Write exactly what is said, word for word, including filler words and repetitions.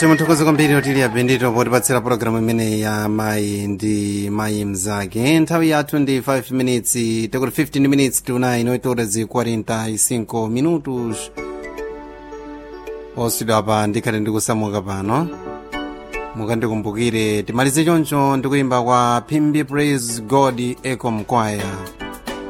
timuthokoze kwambiri otili apindito potipatsira pologalamu imene ya mayi ndi mayi mzake. Nthawi yathu ndi five minutes tekuti fifteen minutes to nine, oito horas e quarenta e cinco minutos. Osidwa apa ndikhale ndikusamuka pano mukandikumbukire timalize choncho ndikuyimba kwa Pimbi Praise God Echo Choir.